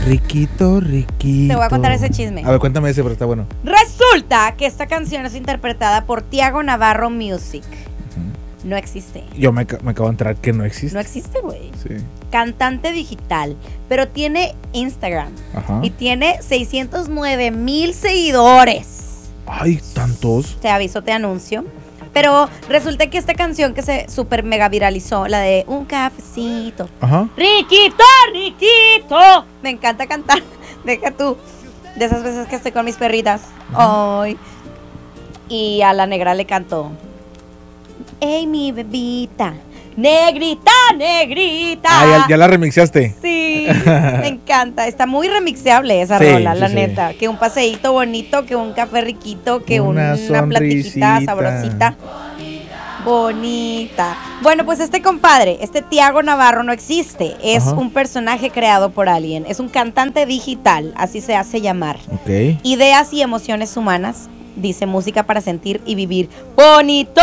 Riquito. Te voy a contar ese chisme. A ver, cuéntame ese, pero está bueno. Resulta que esta canción es interpretada por Tiago Navarro Music. No existe. Yo me acabo de enterar que no existe. No existe, güey. Sí. Cantante digital, pero tiene Instagram. Ajá. Y tiene 609,000 seguidores. Ay, ¿tantos? Te aviso, te anuncio. Pero resulta que esta canción que se super mega viralizó, la de Un cafecito. Ajá. Riquito. Me encanta cantar. Deja tú. De esas veces que estoy con mis perritas. Ay. Y a la negra le canto. Ey, mi bebita. Negrita. Ah, ya la remixaste. Sí, me encanta. Está muy remixeable esa Sí, rola, la sí. neta. Que un paseíto bonito, que un café riquito, que una sonrisita. platiquita sabrosita. Bonita. Bueno, pues este compadre, este Tiago Navarro no existe. Es un personaje creado por alguien. Es un cantante digital, así se hace llamar. Ok. Ideas y emociones humanas. Dice música para sentir y vivir. Bonito.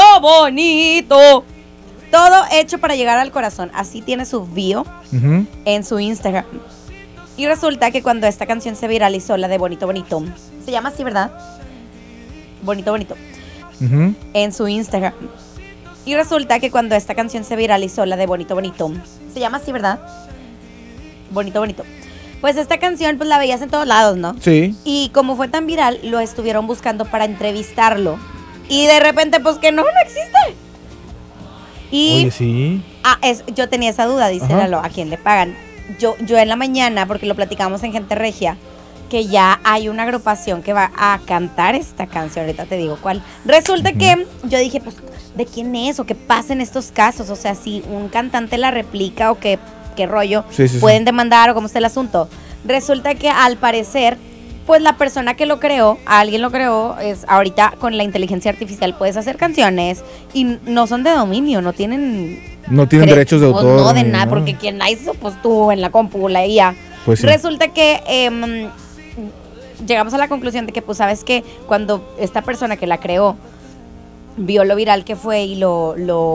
Todo hecho para llegar al corazón. Así tiene su bio en su Instagram. Y resulta que cuando esta canción se viralizó, la de Bonito. Se llama así, ¿verdad? Bonito. En su Instagram. Y resulta que cuando esta canción se viralizó, la de Bonito. Se llama así, ¿verdad? Bonito. Pues esta canción, pues la veías en todos lados, ¿no? Sí. Y como fue tan viral, lo estuvieron buscando para entrevistarlo. Y de repente, pues que no existe. Y Oye, sí. yo tenía esa duda, dice Lalo, ¿a quién le pagan? Yo en la mañana, porque lo platicamos en Gente Regia, que ya hay una agrupación que va a cantar esta canción, ahorita te digo cuál. Resulta que yo dije, pues, ¿de quién es? O qué pasa en estos casos, o sea, si un cantante la replica o qué rollo, pueden demandar o cómo está el asunto. Resulta que al parecer, pues la persona que lo creó, alguien lo creó, es ahorita con la inteligencia artificial puedes hacer canciones y no son de dominio, no tienen derechos de autor. No, de nada, porque quien la hizo, pues tú en la compu, la IA. Pues sí. Resulta que llegamos a la conclusión de que, pues, sabes que cuando esta persona que la creó vio lo viral que fue y lo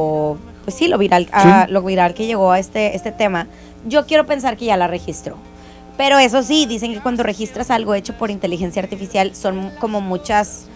viral que llegó a este tema, yo quiero pensar que ya la registró. Pero eso sí, dicen que cuando registras algo hecho por inteligencia artificial son como muchas,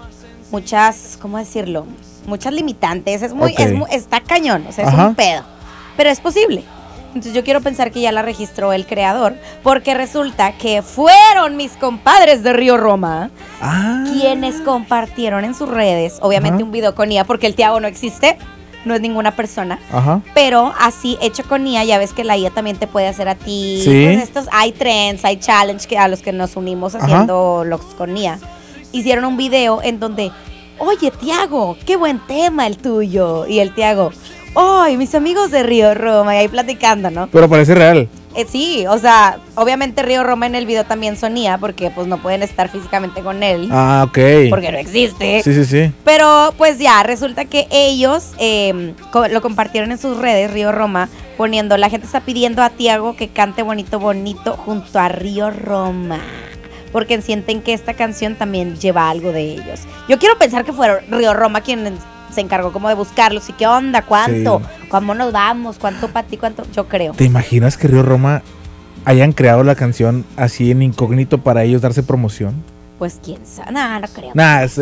¿cómo decirlo? Muchas limitantes. Está cañón, o sea, es un pedo. Pero es posible. Entonces yo quiero pensar que ya la registró el creador, porque resulta que fueron mis compadres de Río Roma quienes compartieron en sus redes, obviamente un video con IA, porque el Tiago no existe, no es ninguna persona, pero así hecho con IA, ya ves que la IA también te puede hacer a ti. Pues hay trends, hay challenge a los que nos unimos haciendo los con IA. Hicieron un video en donde, oye Tiago, qué buen tema el tuyo, y el Tiago, ¡ay, mis amigos de Río Roma! Y ahí platicando, ¿no? Pero parece real. Sí, o sea, obviamente Río Roma en el video también sonía, porque pues no pueden estar físicamente con él. Ah, ok. Porque no existe. Sí. Pero pues ya, resulta que ellos lo compartieron en sus redes, Río Roma, poniendo, la gente está pidiendo a Tiago que cante bonito junto a Río Roma, porque sienten que esta canción también lleva algo de ellos. Yo quiero pensar que fue Río Roma quien se encargó como de buscarlos y qué onda, cuánto, cómo nos vamos, cuánto para ti, cuánto, yo creo. ¿Te imaginas que Río Roma hayan creado la canción así en incógnito para ellos darse promoción? Pues quién sabe, no creo.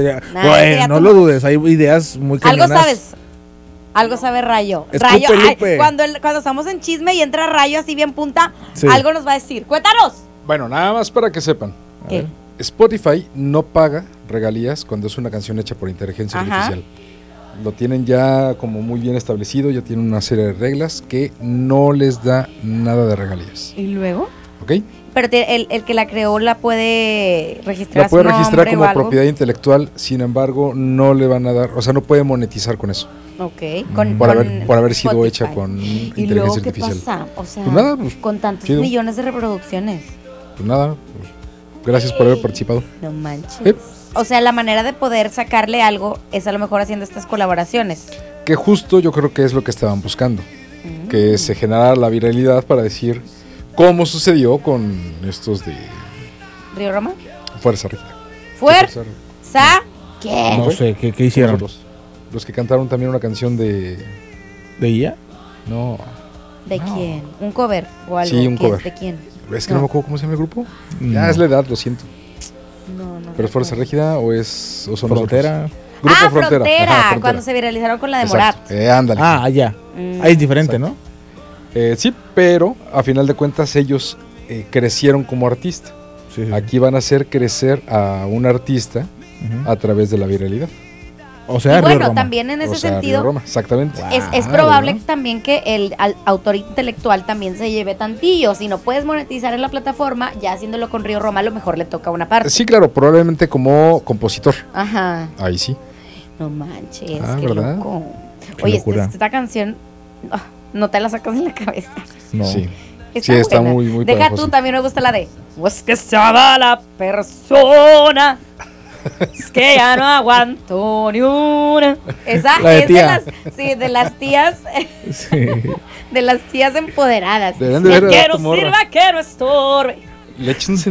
Bueno, no lo dudes, hay ideas muy cañonas. Algo sabe Rayo. Escupe, Rayo, Lupe. Cuando estamos en chisme y entra Rayo así bien punta, algo nos va a decir. ¡Cuéntanos! Bueno, nada más para que sepan. ¿Qué? Spotify no paga regalías cuando es una canción hecha por inteligencia artificial. Lo tienen ya como muy bien establecido, ya tienen una serie de reglas que no les da nada de regalías. ¿Y luego? ¿Ok? Pero el que la creó la puede registrar. La puede registrar como propiedad intelectual, sin embargo, no le van a dar, o sea, no puede monetizar con eso. Ok. Por haber sido Spotify. hecha con ¿Y inteligencia luego qué artificial. pasa? O sea, pues nada, con tantos chido. millones de reproducciones. Pues nada, gracias por haber participado. No manches. O sea, la manera de poder sacarle algo es a lo mejor haciendo estas colaboraciones. Que justo yo creo que es lo que estaban buscando. Que se generara la viralidad para decir cómo sucedió con estos de ¿Río Roma? Fuerza Rígida. ¿Qué? No sé, ¿qué hicieron? Los que cantaron también una canción de ¿De ella? No. ¿De quién? ¿Un cover o algo? Sí, un cover. ¿De quién? Es que no me acuerdo cómo se llama el grupo. No. Ya es la edad, lo siento. No. ¿Pero es Fuerza Régida o son Frontera. nosotros? Grupo Frontera. Ajá, Frontera. Cuando se viralizaron con la de Exacto. Morat. Ándale. Ya. Ahí es diferente, Exacto. ¿no? Sí, pero a final de cuentas ellos crecieron como artista. Sí. Aquí van a hacer crecer a un artista Ujú. a través de la viralidad. O sea, Y Río bueno, Roma. también en ese O sea, sentido, Río Roma, exactamente. es Ah, probable ¿verdad? también que el autor intelectual también se lleve tantillo. Si no puedes monetizar en la plataforma, ya haciéndolo con Río Roma, a lo mejor le toca una parte. Sí, claro, probablemente como compositor. Ajá. Ahí sí. No manches, Ah, qué ¿verdad? loco. Qué Oye, locura. esta canción, no te la sacas de la cabeza. No. Sí. Sí, está buena. muy, muy Deja pegajosa. tú, también me gusta la de pues que estaba la persona. Es que ya no aguanto ni una. Esa La de es tía. de las tías, Sí. de las tías empoderadas. Deberían de Ya ver a quiero tu morra. sirva que no estorbe. Le echen un